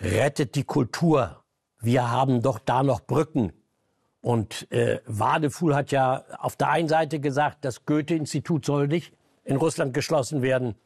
rettet die Kultur. Wir haben doch da noch Brücken. Und Wadefuhl hat ja auf der einen Seite gesagt, das Goethe-Institut soll nicht in Russland geschlossen werden.